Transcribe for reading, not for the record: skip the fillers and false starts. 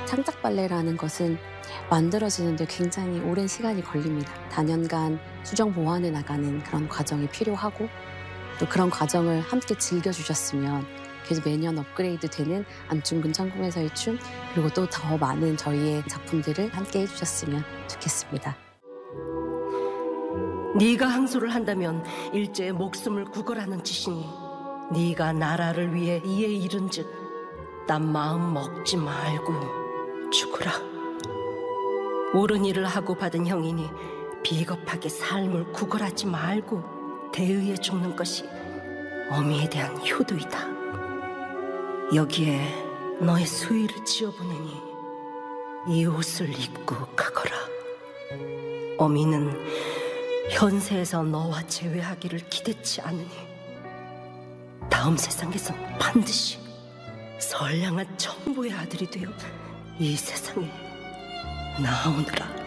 창작 발레라는 것은 만들어지는데 굉장히 오랜 시간이 걸립니다. 단연간 수정 보완해 나가는 그런 과정이 필요하고 또 그런 과정을 함께 즐겨주셨으면 계속 매년 업그레이드 되는 안중근 천궁에서의 춤 그리고 또 더 많은 저희의 작품들을 함께 해주셨으면 좋겠습니다. 네가 항소를 한다면 일제의 목숨을 구걸하는 짓이니 네가 나라를 위해 이에 이른즉 딴 마음 먹지 말고 죽으라. 옳은 일을 하고 받은 형이니 비겁하게 삶을 구걸하지 말고 대의에 죽는 것이 어미에 대한 효도이다. 여기에 너의 수의를 지어보내니 이 옷을 입고 가거라. 어미는 현세에서 너와 재회하기를 기대치 않으니 다음 세상에선 반드시 선량한 천부의 아들이 되어 이 세상에 나오느라.